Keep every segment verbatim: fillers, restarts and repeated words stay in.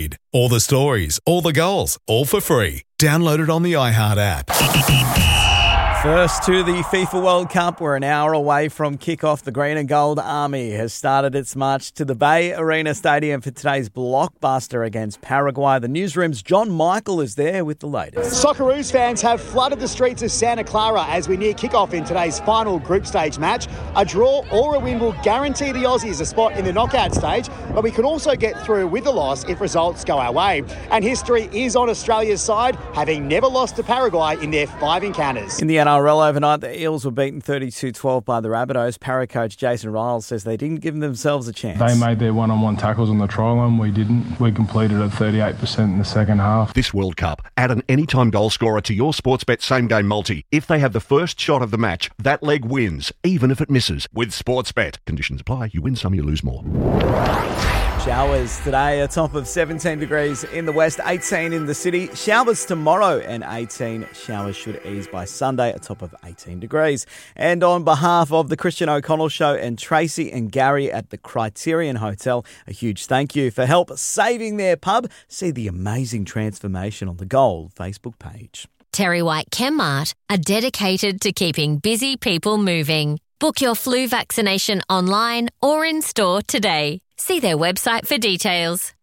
All the stories, all the goals, all for free. Download it on the iHeart app. First to the FIFA World Cup. We're an hour away from kick-off. The Green and Gold Army has started its march to the Bay Arena Stadium for today's blockbuster against Paraguay. The newsroom's John Michael is there with the latest. Socceroos fans have flooded the streets of Santa Clara as we near kick-off in today's final group stage match. A draw or a win will guarantee the Aussies a spot in the knockout stage, but we could also get through with a loss if results go our way. And history is on Australia's side, having never lost to Paraguay in their five encounters. In the N R L overnight, the Eels were beaten thirty-two twelve by the Rabbitohs. Para coach Jason Riles says they didn't give themselves a chance. They made their one-on-one tackles on the try line. We didn't. We completed at thirty-eight percent in the second half. This World Cup, add an anytime goal scorer to your Sportsbet same-game multi. If they have the first shot of the match, that leg wins, even if it misses. With Sportsbet. Conditions apply. You win some, you lose more. Showers today, a top of seventeen degrees in the west, eighteen in the city. Showers tomorrow and eighteen. Showers should ease by Sunday, a top of eighteen degrees. And on behalf of the Christian O'Connell Show and Tracy and Gary at the Criterion Hotel, a huge thank you for help saving their pub. See the amazing transformation on the Gold Facebook page. Terry White Chemmart are dedicated to keeping busy people moving. Book your flu vaccination online or in store today. See their website for details.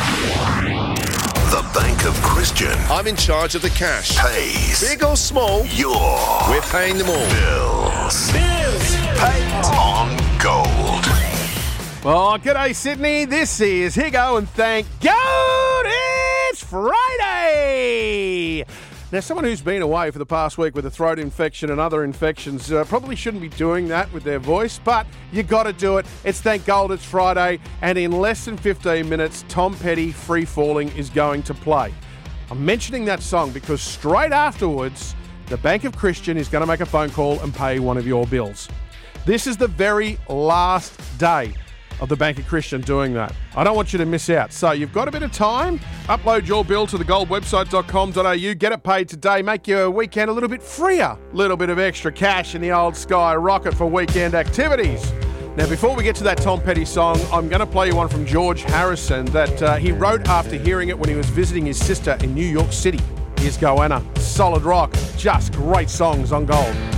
The Bank of Christian. I'm in charge of the cash. Pays. Big or small. Your. We're paying them all. Bills. Bills. Paid. On Gold. Well, g'day Sydney. This is Higo and thank God it's Friday. Now, someone who's been away for the past week with a throat infection and other infections uh, probably shouldn't be doing that with their voice, but you got to do it. It's Thank God It's Friday, and in less than fifteen minutes, Tom Petty, Free Falling, is going to play. I'm mentioning that song because straight afterwards, the Bank of Christian is going to make a phone call and pay one of your bills. This is the very last day of the Bank of Christian doing that. I don't want you to miss out. So you've got a bit of time. Upload your bill to the gold website dot com dot a u. Get it paid today. Make your weekend a little bit freer. A little bit of extra cash in the old Sky Rocket for weekend activities. Now, before we get to that Tom Petty song, I'm going to play you one from George Harrison that uh, he wrote after hearing it when he was visiting his sister in New York City. Here's Goanna. Solid rock. Just great songs on Gold.